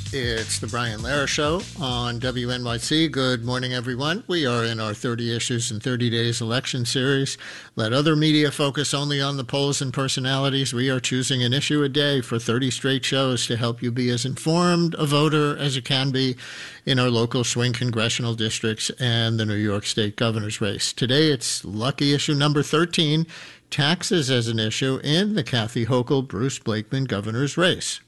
It's the Brian Lehrer Show on WNYC. Good morning, everyone. We are in our 30 Issues in 30 Days election series. Let other media focus only on the polls and personalities. We are choosing an issue a day for 30 straight shows to help you be as informed a voter as you can be in our local swing congressional districts and the New York State governor's race. Today, it's lucky issue number 13, taxes as an issue in the Kathy Hochul-Bruce Blakeman governor's race.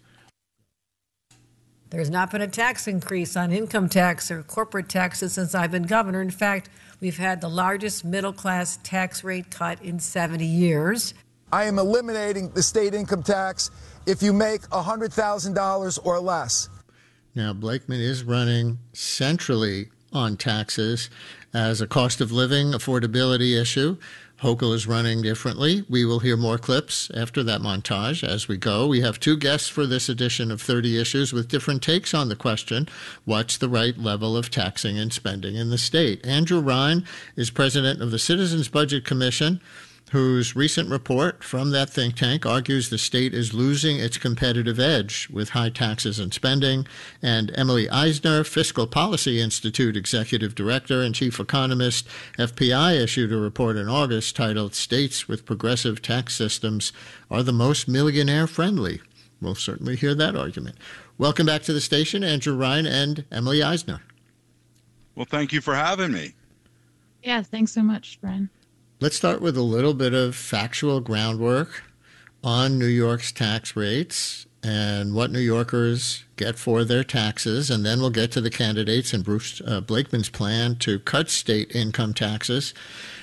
There's not been a tax increase on income tax or corporate taxes since I've been governor. In fact, we've had the largest middle-class tax rate cut in 70 years. I am eliminating the state income tax if you make $100,000 or less. Now, Blakeman is running centrally on taxes as a cost of living affordability issue. Hochul is running differently. We will hear more clips after that montage as we go. We have two guests for this edition of 30 Issues with different takes on the question, what's the right level of taxing and spending in the state? Andrew Ryan is president of the Citizens Budget Commission, whose recent report from that think tank argues the state is losing its competitive edge with high taxes and spending. And Emily Eisner, Fiscal Policy Institute Executive Director and Chief Economist, FPI, issued a report in August titled States with Progressive Tax Systems Are the Most Millionaire-Friendly. We'll certainly hear that argument. Welcome back to the station, Andrew Ryan and Emily Eisner. Well, thank you for having me. Yeah, thanks so much, Brian. Let's start with a little bit of factual groundwork on New York's tax rates and what New Yorkers get for their taxes, and then we'll get to the candidates and Bruce Blakeman's plan to cut state income taxes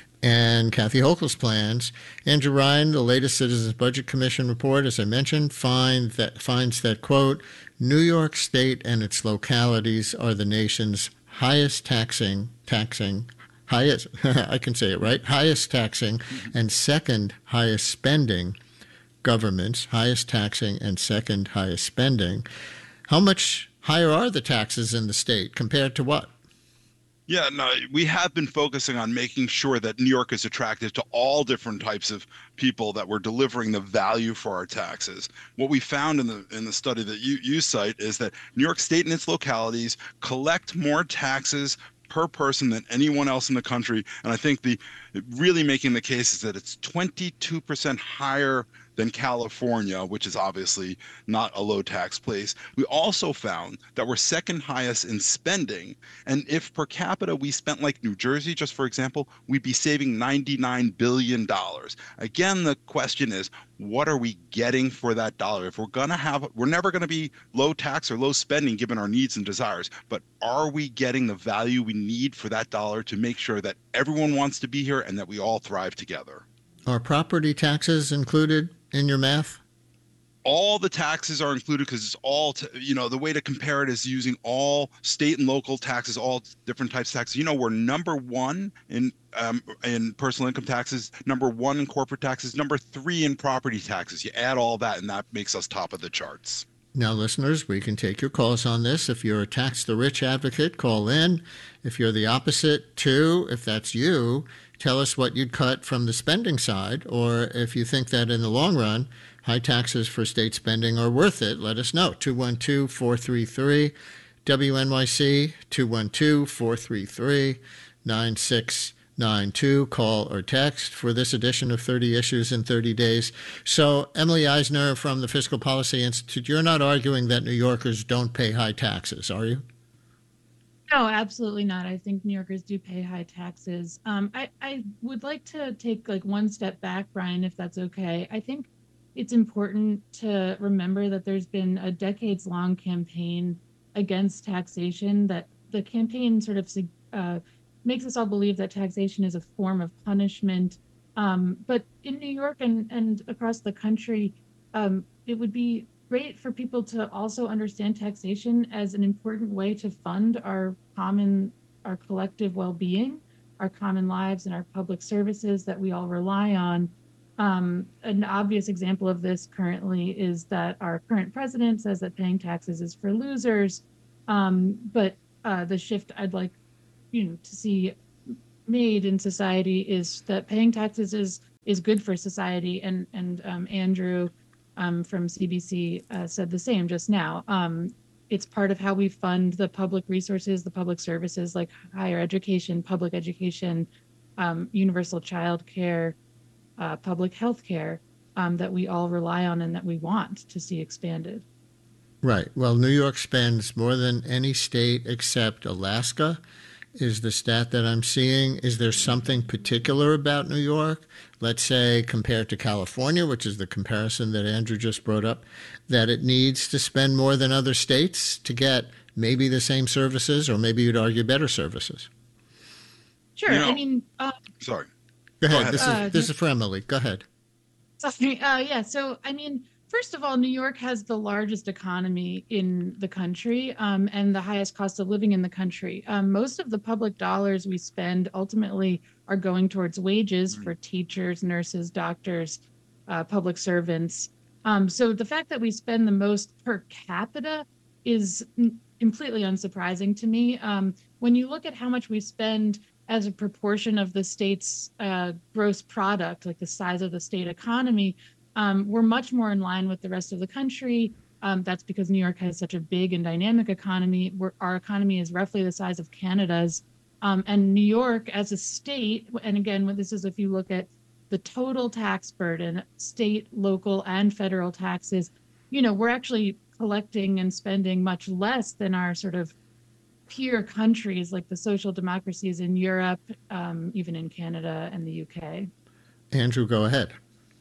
and Kathy Hochul's plans. Andrew Ryan, the latest Citizens Budget Commission report, as I mentioned, finds that, quote, New York State and its localities are the nation's highest taxing highest, I can say it right, highest taxing and second highest spending governments, highest taxing and second highest spending. How much higher are the taxes in the state compared to what? Yeah, no, we have been focusing on making sure that New York is attractive to all different types of people, that we're delivering the value for our taxes. What we found in the study that you cite is that New York State and its localities collect more taxes per person than anyone else in the country. And I think really making the case is that it's 22% higher than California, which is obviously not a low tax place. We also found that we're second highest in spending. And if per capita we spent like New Jersey, just for example, we'd be saving $99 billion. Again, the question is, what are we getting for that dollar? If we're never going to be low tax or low spending given our needs and desires, but are we getting the value we need for that dollar to make sure that everyone wants to be here and that we all thrive together? Are property taxes included in your math? All the taxes are included because it's all, the way to compare it is using all state and local taxes, all different types of taxes. We're number one in personal income taxes, number one in corporate taxes, number three in property taxes. You add all that, and that makes us top of the charts. Now, listeners, we can take your calls on this. If you're a tax the rich advocate, call in. If you're the opposite, too, if that's you, tell us what you'd cut from the spending side, or if you think that in the long run, high taxes for state spending are worth it, let us know. 212-433-WNYC, 212-433-9692. Call or text for this edition of 30 Issues in 30 Days. So, Emily Eisner from the Fiscal Policy Institute, you're not arguing that New Yorkers don't pay high taxes, are you? No, absolutely not. I think New Yorkers do pay high taxes. I would like to take one step back, Brian, if that's okay. I think it's important to remember that there's been a decades-long campaign against taxation, that the campaign sort of makes us all believe that taxation is a form of punishment. But in New York and across the country, it would be great for people to also understand taxation as an important way to fund our collective well-being, our common lives, and our public services that we all rely on. An obvious example of this currently is that our current president says that paying taxes is for losers. But the shift I'd like to see made in society is that paying taxes is good for society. And Andrew from CBC said the same just now. It's part of how we fund the public resources, the public services like higher education, public education, universal child care, public health care that we all rely on and that we want to see expanded. Right. Well, New York spends more than any state except Alaska, is the stat that I'm seeing. Is there something particular about New York, let's say compared to California, which is the comparison that Andrew just brought up, that it needs to spend more than other states to get maybe the same services, or maybe you'd argue better services? Sure. You know, I mean, Sorry. Go ahead. Go ahead. This is for Emily. Go ahead. sorry. Yeah. So, I mean, first of all, New York has the largest economy in the country and the highest cost of living in the country. Most of the public dollars we spend ultimately are going towards wages for teachers, nurses, doctors, public servants. So the fact that we spend the most per capita is completely unsurprising to me. When you look at how much we spend as a proportion of the state's gross product, like the size of the state economy, we're much more in line with the rest of the country. That's because New York has such a big and dynamic economy. Our economy is roughly the size of Canada's. And New York as a state, and again, this is if you look at the total tax burden, state, local, and federal taxes, we're actually collecting and spending much less than our sort of peer countries like the social democracies in Europe, even in Canada and the UK. Andrew, go ahead.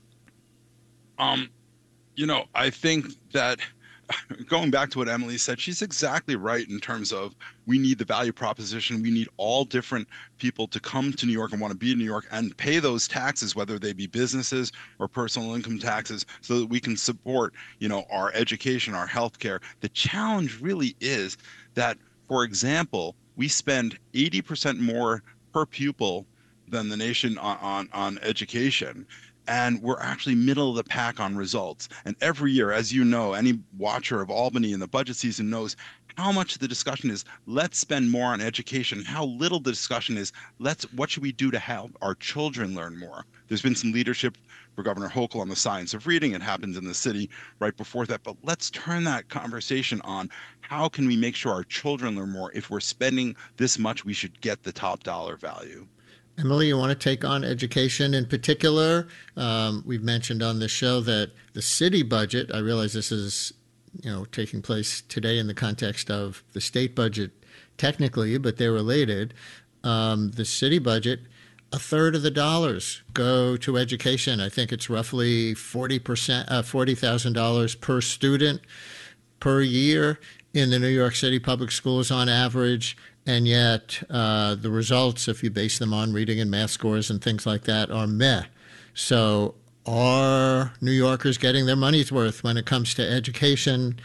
I think that going back to what Emily said, she's exactly right in terms of we need the value proposition. We need all different people to come to New York and want to be in New York and pay those taxes, whether they be businesses or personal income taxes, so that we can support, our education, our healthcare. The challenge really is that, for example, we spend 80% more per pupil than the nation on education. And we're actually middle of the pack on results. And every year, as you know, any watcher of Albany in the budget season knows how much the discussion is, let's spend more on education, how little the discussion is, what should we do to help our children learn more? There's been some leadership for Governor Hochul on the science of reading. It happens in the city right before that. But let's turn that conversation on. How can we make sure our children learn more? If we're spending this much, we should get the top dollar value. Emily, you want to take on education in particular? We've mentioned on the show that the city budget, I realize this is, taking place today in the context of the state budget technically, but they're related. The city budget, a third of the dollars go to education. I think it's roughly $40,000 per student per year in the New York City public schools on average. And yet the results, if you base them on reading and math scores and things like that, are meh. So are New Yorkers getting their money's worth when it comes to education?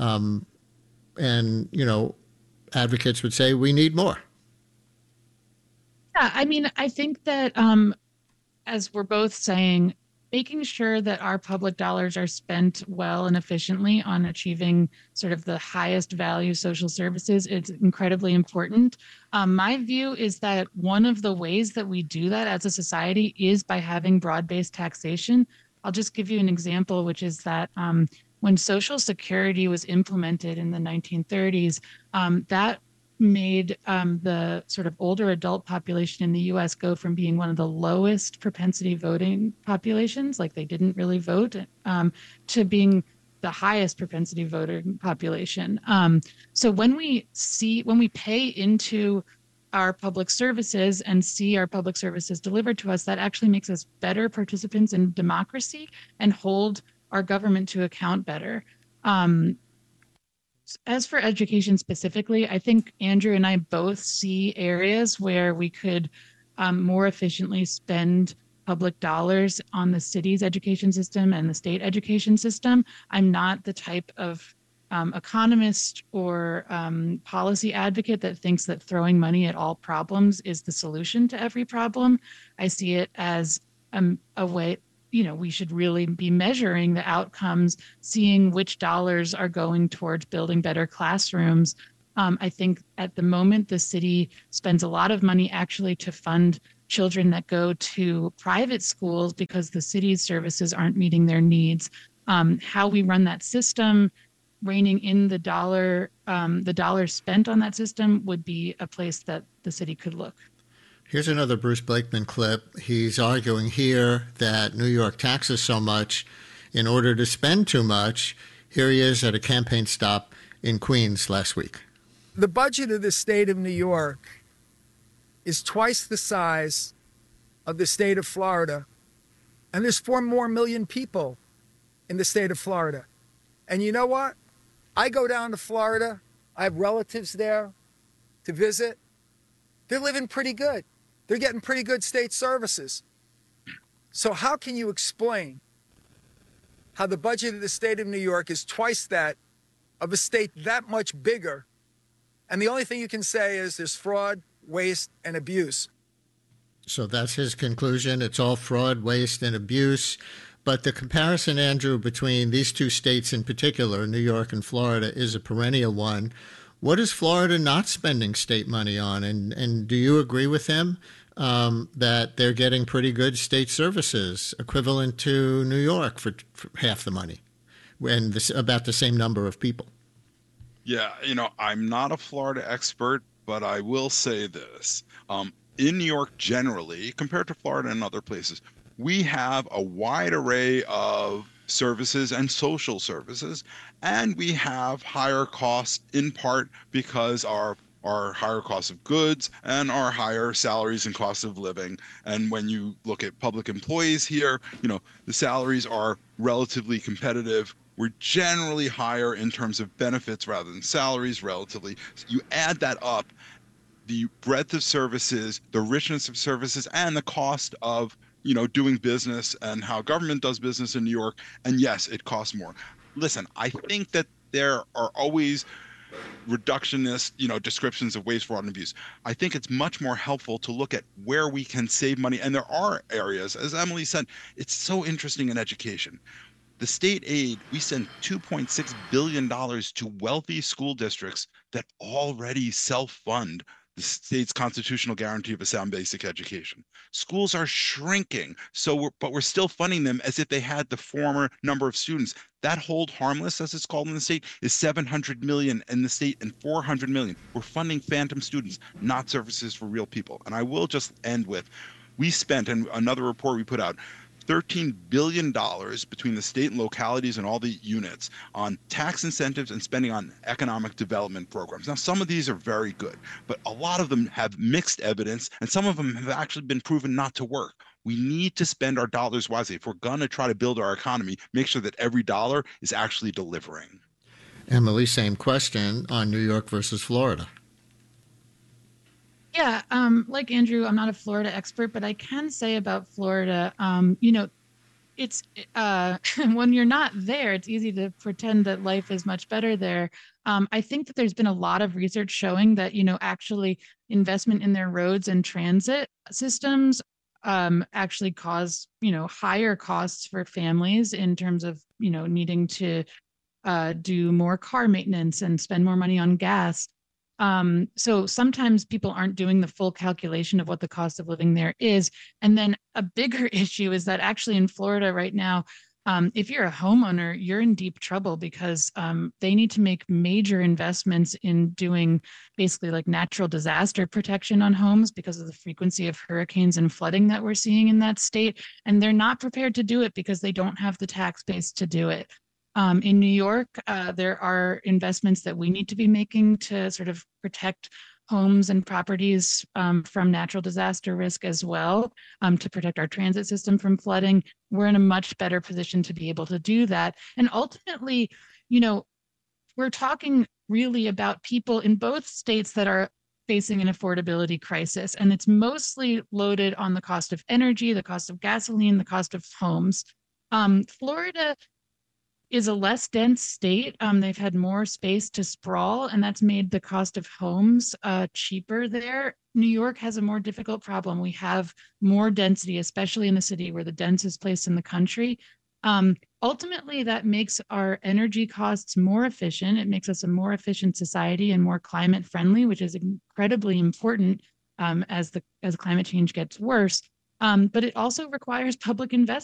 And, advocates would say we need more. Yeah, I mean, I think that as we're both saying, making sure that our public dollars are spent well and efficiently on achieving sort of the highest value social services is incredibly important. My view is that one of the ways that we do that as a society is by having broad-based taxation. I'll just give you an example, which is that when Social Security was implemented in the 1930s, that made the sort of older adult population in the U.S. go from being one of the lowest propensity voting populations, like they didn't really vote, to being the highest propensity voting population. So when we pay into our public services and see our public services delivered to us, that actually makes us better participants in democracy and hold our government to account better. As for education specifically, I think Andrew and I both see areas where we could more efficiently spend public dollars on the city's education system and the state education system. I'm not the type of economist or policy advocate that thinks that throwing money at all problems is the solution to every problem. I see it as a way, we should really be measuring the outcomes, seeing which dollars are going towards building better classrooms. I think at the moment, the city spends a lot of money actually to fund children that go to private schools because the city's services aren't meeting their needs. How we run that system reining in the dollars spent on that system would be a place that the city could look. Here's another Bruce Blakeman clip. He's arguing here that New York taxes so much in order to spend too much. Here he is at a campaign stop in Queens last week. The budget of the state of New York is twice the size of the state of Florida, and there's 4 more million people in the state of Florida. And you know what? I go down to Florida. I have relatives there to visit. They're living pretty good. They're getting pretty good state services. So how can you explain how the budget of the state of New York is twice that of a state that much bigger, and the only thing you can say is there's fraud, waste, and abuse? So that's his conclusion. It's all fraud, waste, and abuse. But the comparison, Andrew, between these two states in particular, New York and Florida, is a perennial one. What is Florida not spending state money on? And do you agree with him that they're getting pretty good state services equivalent to New York for half the money and about the same number of people? Yeah, I'm not a Florida expert, but I will say this. In New York generally, compared to Florida and other places, we have a wide array of services and social services, and we have higher costs in part because our higher costs of goods and our higher salaries and costs of living. And when you look at public employees here, the salaries are relatively competitive. We're generally higher in terms of benefits rather than salaries relatively. So you add that up, the breadth of services, the richness of services, and the cost of doing business and how government does business in New York. And yes, it costs more. Listen, I think that there are always reductionist, descriptions of waste, fraud, and abuse. I think it's much more helpful to look at where we can save money. And there are areas, as Emily said, it's so interesting in education. The state aid, we send $2.6 billion to wealthy school districts that already self-fund the state's constitutional guarantee of a sound basic education. Schools are shrinking, but we're still funding them as if they had the former number of students. That hold harmless, as it's called in the state, is 700 million in the state and 400 million. We're funding phantom students, not services for real people. And I will just end with, we spent, and another report we put out, $13 billion between the state and localities and all the units on tax incentives and spending on economic development programs. Now, some of these are very good, but a lot of them have mixed evidence, and some of them have actually been proven not to work. We need to spend our dollars wisely. If we're going to try to build our economy, make sure that every dollar is actually delivering. Emily, same question on New York versus Florida. Yeah, like Andrew, I'm not a Florida expert, but I can say about Florida, it's when you're not there, it's easy to pretend that life is much better there. I think that there's been a lot of research showing that, actually investment in their roads and transit systems actually cause, higher costs for families in terms of, needing to do more car maintenance and spend more money on gas. So sometimes people aren't doing the full calculation of what the cost of living there is. And then a bigger issue is that actually in Florida right now, if you're a homeowner, you're in deep trouble because they need to make major investments in doing basically like natural disaster protection on homes because of the frequency of hurricanes and flooding that we're seeing in that state. And they're not prepared to do it because they don't have the tax base to do it. In New York, there are investments that we need to be making to sort of protect homes and properties from natural disaster risk as well, to protect our transit system from flooding. We're in a much better position to be able to do that. And ultimately, we're talking really about people in both states that are facing an affordability crisis. And it's mostly loaded on the cost of energy, the cost of gasoline, the cost of homes. Florida is a less dense state. They've had more space to sprawl, and that's made the cost of homes cheaper there. New York has a more difficult problem. We have more density, especially in the city. We're the densest place in the country. Ultimately, that makes our energy costs more efficient. It makes us a more efficient society and more climate friendly, which is incredibly important as climate change gets worse. But it also requires public investment.